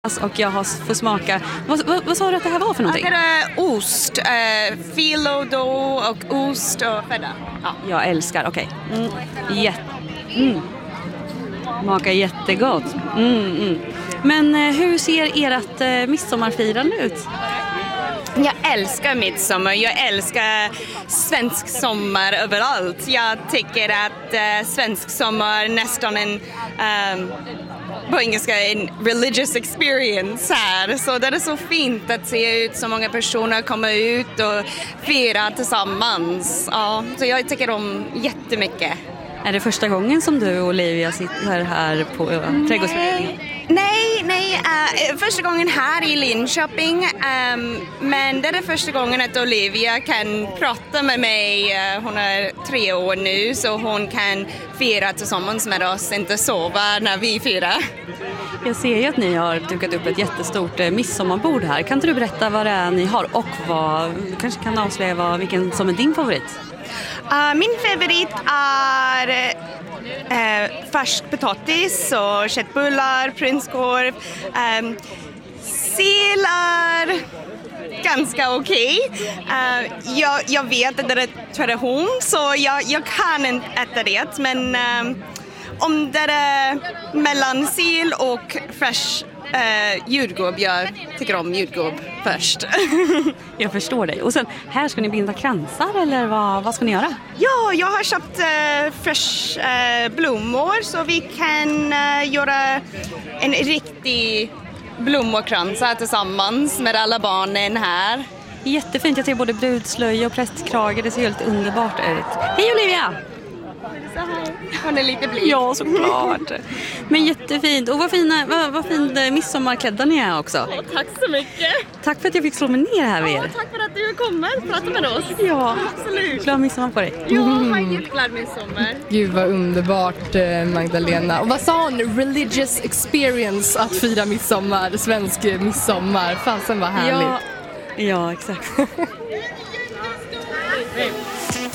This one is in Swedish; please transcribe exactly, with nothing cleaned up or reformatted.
Och jag har fått smaka. Vad, vad, vad sa du att det här var för någonting? Det är ost, äh, filo då och ost och feta. Ja. Jag älskar, okej. Okay. Mm. Jätte... Mm. Smakar jättegott. Mm, mm. Men eh, hur ser ert eh, midsommarfirande ut? Jag älskar midsommar, jag älskar svensk sommar överallt. Jag tycker att äh, svensk sommar nästan en... Ähm, på engelska en religious experience här. Så det är så fint att se ut så många personer komma ut och fira tillsammans. Ja, så jag tycker om jättemycket. Är det första gången som du och Olivia sitter här på uh, trädgårdsföreningen? Nej, nej. Uh, första gången här i Linköping. Um, men det är första gången att Olivia kan prata med mig. Uh, hon är tre år nu så hon kan fira tillsammans med oss, inte sova när vi firar. Jag ser ju att ni har dukat upp ett jättestort eh, midsommarbord här. Kan inte du berätta vad det är ni har och vad, kanske kan avslöja vad, vilken som är din favorit? Uh, min favorit är uh, färsk potatis och köttbullar, prinskorv. Um, sill är ganska okej. Okay. Uh, jag, jag vet att det är tradition så jag, jag kan inte äta det. Men um, om det är mellan sill och fräsch uh, jordgubb, jag tycker om jordgubb först. Jag förstår dig. Och sen, här ska ni binda kransar eller vad, vad ska ni göra? Ja, jag har köpt uh, fräsch uh, blommor så vi kan uh, göra en riktig blommokransar tillsammans med alla barnen här. Jättefint, jag ser både brudslöja och prästkrage, det ser helt underbart ut. Hej Olivia! Hon är lite blyg. Ja, såklart. Men jättefint. Och vad fina, vad, vad fint midsommarklädda ni är också. Ja, tack så mycket. Tack för att jag fick slå mig ner här med er. Ja, tack för att du kommer och pratar med oss. Ja, absolut. Glad midsommar på dig. Ja, mm. Jätteglad midsommar. Gud vad underbart, Magdalena. Och vad sa hon? Religious experience att fira midsommar, svensk midsommar. Fasen var härligt. Ja, ja exakt.